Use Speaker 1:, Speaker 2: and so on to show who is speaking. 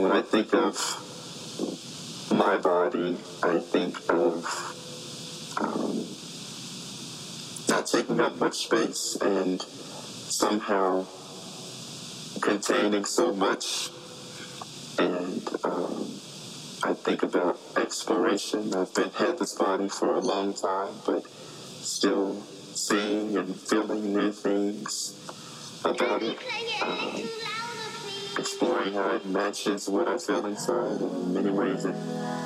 Speaker 1: when I think of my body, I think of not taking up much space and somehow containing so much. And I think about exploration. I've had this body for a long time, but still seeing and feeling new things about it. Exploring how it matches what I feel inside. In many ways, it